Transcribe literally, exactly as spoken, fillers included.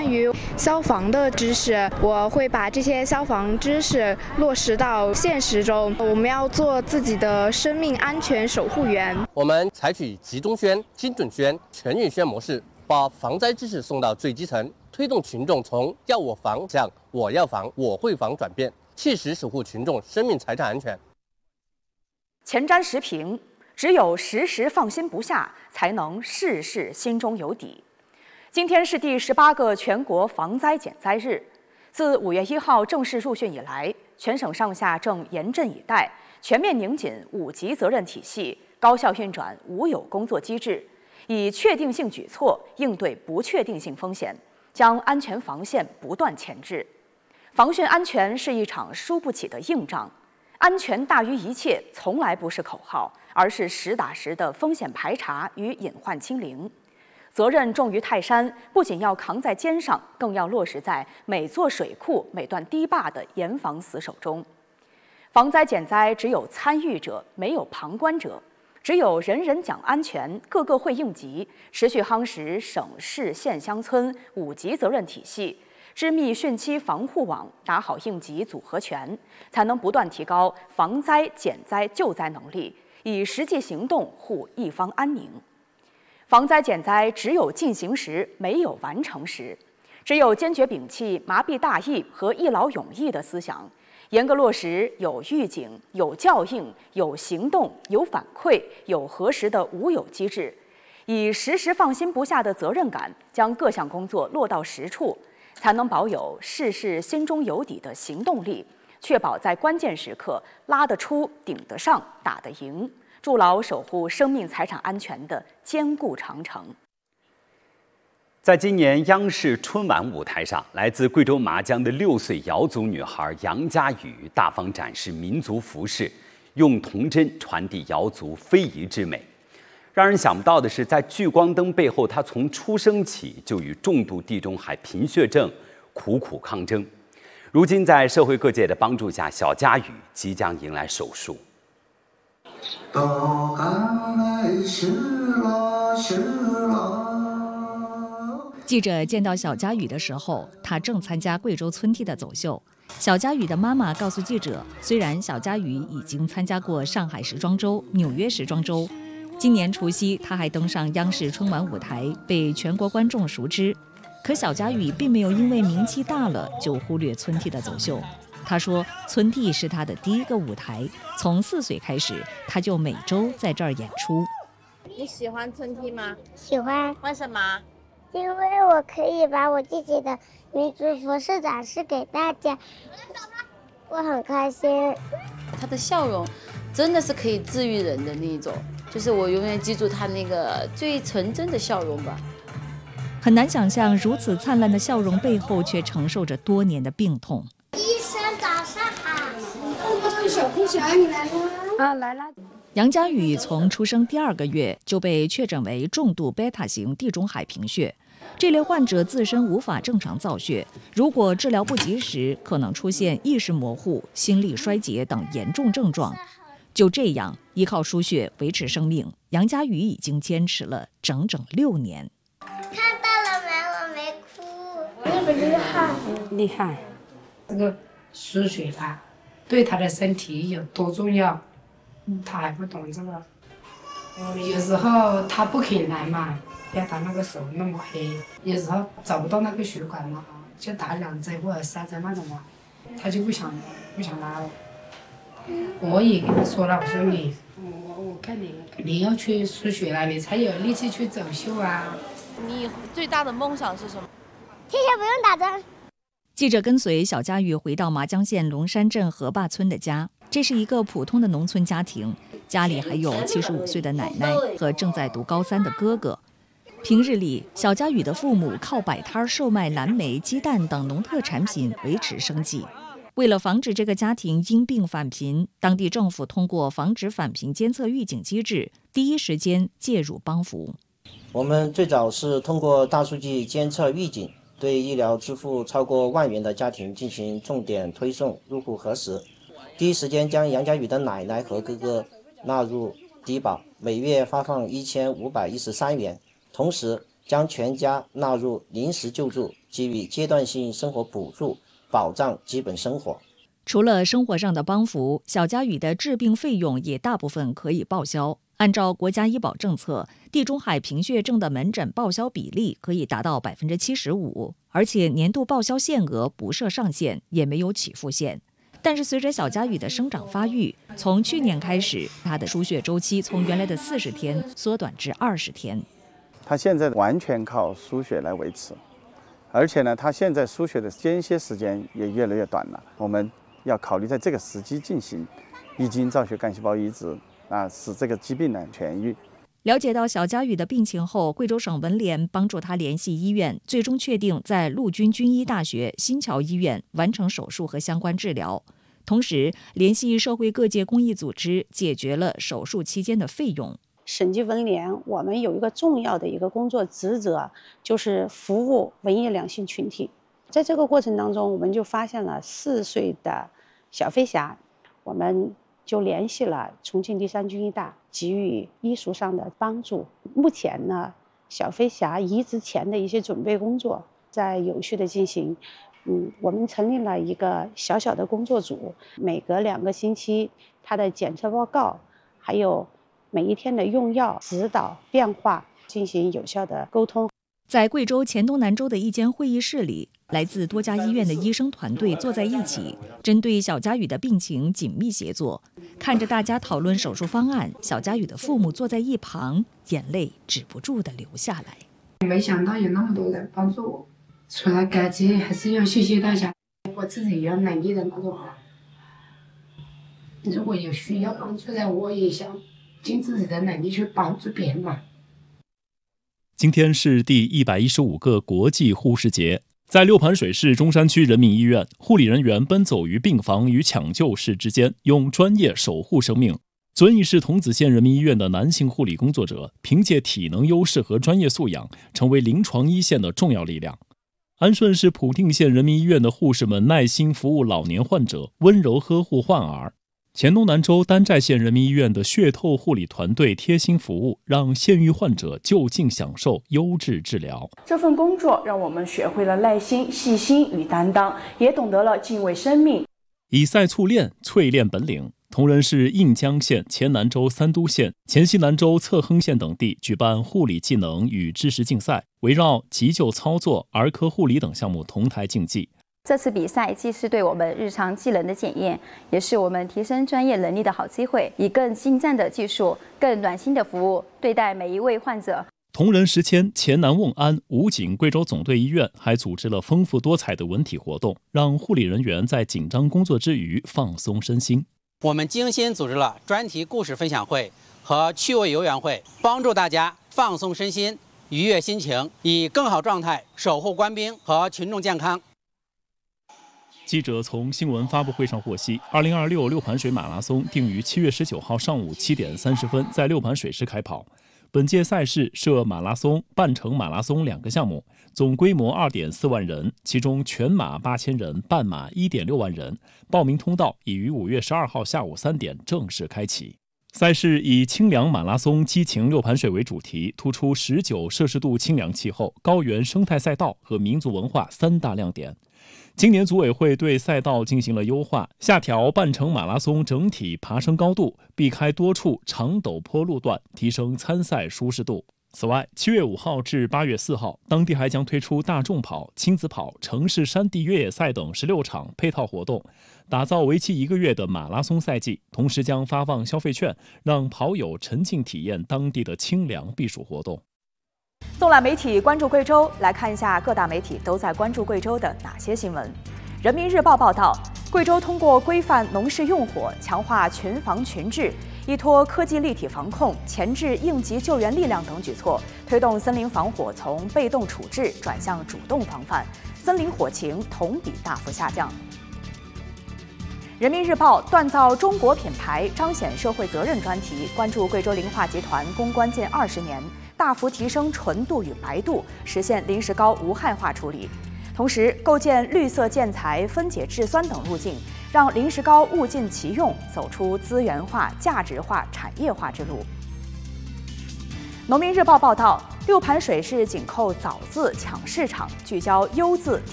关于消防的知识，我会把这些消防知识落实到现实中。我们要做自己的生命安全守护员。 我们采取集中宣、精准宣、全域宣模式，把防灾知识送到最基层，推动群众从要我防向我要防、我会防转变，切实守护群众生命财产安全。 前瞻时评，只有时时放心不下，才能事事心中有底。今天是第十八个全国防灾减灾日。自五月一号正式入汛以来，全省上下正严阵以待，全面拧紧五级责任体系，高效运转五有工作机制，以确定性举措应对不确定性风险，将安全防线不断前置。防汛安全是一场输不起的硬仗，安全大于一切从来不是口号，而是实打实的风险排查与隐患清零。责任重于泰山，不仅要扛在肩上，更要落实在每座水库、每段堤坝的严防死守中。防灾减灾只有参与者，没有旁观者；只有人人讲安全，个个会应急，持续夯实省市县乡村五级责任体系，织密汛期防护网，打好应急组合拳，才能不断提高防灾减灾救灾能力，以实际行动护一方安宁。防灾减灾只有进行时，没有完成时。只有坚决摒弃麻痹大意和一劳永逸的思想，严格落实有预警、有校应、有行动、有反馈、有核实的五有机制，以时时放心不下的责任感，将各项工作落到实处，才能保有事事心中有底的行动力，确保在关键时刻拉得出、顶得上、打得赢，筑牢守护生命财产安全的坚固长城。 在今年央视春晚舞台上，来自贵州麻江的六岁瑶族女孩杨佳雨大方展示民族服饰，用童真传递瑶族非遗之美。让人想不到的是，在聚光灯背后，她从出生起就与重度地中海贫血症苦苦抗争。如今，在社会各界的帮助下，小佳雨即将迎来手术。 到赶来是了是了。 记者见到小佳雨的时候，她正参加贵州村梯的走秀。小佳雨的妈妈告诉记者，虽然小佳雨已经参加过上海时装周、纽约时装周，今年除夕她还登上央视春晚舞台，被全国观众熟知。可小佳雨并没有因为名气大了就忽略村梯的走秀。她说，村梯是她的第一个舞台，从四岁开始，她就每周在这儿演出。 你喜欢村梯吗？ 喜欢。 为什么？ 因为我可以把我自己的民族服饰展示给大家，我很开心。 他的笑容真的是可以治愈人的那一种，就是我永远记住他那个最纯真的笑容吧。 很难想象如此灿烂的笑容背后却承受着多年的病痛。 医生早上好。 小空小你来了啊，来了。 杨佳雨从出生第二个月就被确诊为重度贝塔型地中海贫血。这类患者自身无法正常造血，如果治疗不及时，可能出现意识模糊、心力衰竭等严重症状。就这样，依靠输血维持生命，杨佳雨已经坚持了整整六年。 看到了没？我没哭。 厉不厉害？厉害。这个输血它对他的身体有多重要，他还不懂这个。嗯，有时候他不肯来嘛。要他那个手那么黑，有时候找不到那个血管嘛，就打两针或者三针那种嘛，他就不想不想拉了。我也跟他说了，我说你，我我看你你要去输血了，你才有力气去走秀啊。 你最大的梦想是什么？ 谢谢，不用打针。 记者跟随小佳雨回到麻江县龙山镇河坝村的家，这是一个普通的农村家庭，家里还有七十五岁的奶奶和正在读高三的哥哥。平日里，小佳雨的父母靠摆摊售卖蓝莓、鸡蛋等农特产品维持生计。为了防止这个家庭因病返贫，当地政府通过防止返贫监测预警机制，第一时间介入帮扶。 我们最早是通过大数据监测预警，对医疗支付超过万元的家庭进行重点推送入户核实，第一时间将杨佳雨的奶奶和哥哥纳入低保，每月发放一千五百一十三元。同时将全家纳入临时救助， 给予阶段性生活补助，保障基本生活。 除了生活上的帮扶，小佳宇的治病费用也大部分可以报销。按照国家医保政策，地中海贫血症的门诊报销比例可以达到百分之七十五，而且年度报销限额不设上限，也没有起付线。但是随着小佳宇的生长发育，从去年开始，他的输血周期从原来的四十天缩短至二十天。 他现在完全靠输血来维持，而且呢，他现在输血的间歇时间也越来越短了。我们要考虑在这个时机进行异基因造血干细胞移植，啊，使这个疾病呢痊愈。 了解到小佳宇的病情后，贵州省文联帮助他联系医院，最终确定在陆军军医大学新桥医院完成手术和相关治疗。同时，联系社会各界公益组织，解决了手术期间的费用。 省级文联，我们有一个重要的一个工作职责，就是服务文艺两性群体。在这个过程当中，我们就发现了四岁的小飞侠，我们就联系了重庆第三军医大，给予医术上的帮助。目前呢，小飞侠移植前的一些准备工作在有序的进行。嗯，我们成立了一个小小的工作组，每隔两个星期，他的检测报告，还有每一天的用药指导变化，进行有效的沟通。 在贵州黔东南州的一间会议室里，来自多家医院的医生团队坐在一起，针对小佳宇的病情紧密协作。看着大家讨论手术方案，小佳宇的父母坐在一旁，眼泪止不住地流下来。 没想到有那么多人帮助我，除了感激，还是要谢谢大家。我自己有能力的那种，如果有需要帮助的，我也想尽自己的能力去帮助别人嘛。 今天是第一百一十五个国际护士节，在六盘水市中山区人民医院，护理人员奔走于病房与抢救室之间，用专业守护生命。遵义市桐梓县人民医院的男性护理工作者，凭借体能优势和专业素养，成为临床一线的重要力量。安顺市普定县人民医院的护士们耐心服务老年患者，温柔呵护患儿。黔东南州丹寨县人民医院的血透护理团队贴心服务，让县域患者就近享受优质治疗。 这份工作让我们学会了耐心、细心与担当，也懂得了敬畏生命。 以赛淬炼，淬炼本领。铜仁市印江县、黔南州三都县、黔西南州侧亨县等地举办护理技能与知识竞赛，围绕急救操作、儿科护理等项目同台竞技。 这次比赛既是对我们日常技能的检验，也是我们提升专业能力的好机会，以更精湛的技术、更暖心的服务对待每一位患者。 铜仁石阡、黔南瓮安、武警贵州总队医院还组织了丰富多彩的文体活动，让护理人员在紧张工作之余放松身心。 我们精心组织了专题故事分享会和趣味游园会，帮助大家放松身心、愉悦心情，以更好状态守护官兵和群众健康。 记者从新闻发布会上获悉，二零二六六盘水马拉松定于七月十九号上午七点三十分在六盘水市开跑。本届赛事设马拉松、半程马拉松两个项目，总规模二点四万人，其中全马八千人，半马一点六万人。报名通道已于五月十二号下午三点正式开启。赛事以清凉马拉松激情六盘水为主题，突出十九摄氏度清凉气候、高原生态赛道和民族文化三大亮点。今年组委会对赛道进行了优化，下调半程马拉松整体爬升高度，避开多处长陡坡路段，提升参赛舒适度。此外，七月五号至八月四号，当地还将推出大众跑、亲子跑、城市山地越野赛等十六场配套活动，打造为期一个月的马拉松赛季。同时将发放消费券，让跑友沉浸体验当地的清凉避暑活动。 纵览媒体关注贵州，来看一下各大媒体都在关注贵州的哪些新闻。人民日报报道，贵州通过规范农事用火、强化群防群治，依托科技立体防控、前置应急救援力量等举措，推动森林防火从被动处置转向主动防范，森林火情同比大幅下降。人民日报锻造中国品牌，彰显社会责任专题关注贵州磷化集团攻关近二十年，大幅提升纯度与白度，实现磷石膏无害化处理。同时，构建绿色建材、分解质酸等路径，让磷石膏物尽其用，走出资源化、价值化、产业化之路。农民日报报道， 六盘水是紧扣早字抢市场，聚焦优字